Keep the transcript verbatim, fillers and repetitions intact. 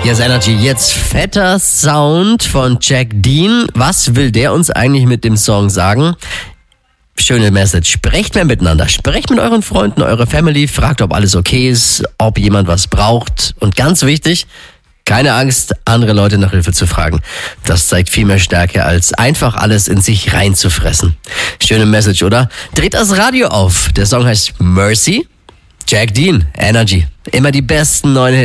Yes Energy, jetzt fetter Sound von Jack Dean. Was will der uns eigentlich mit dem Song sagen? Schöne Message. Sprecht mehr miteinander. Sprecht mit euren Freunden, eurer Family. Fragt, ob alles okay ist, ob jemand was braucht. Und ganz wichtig, keine Angst, andere Leute nach Hilfe zu fragen. Das zeigt viel mehr Stärke, als einfach alles in sich reinzufressen. Schöne Message, oder? Dreht das Radio auf. Der Song heißt Mercy. Jack Dean, Energy. Immer die besten neuen Hits.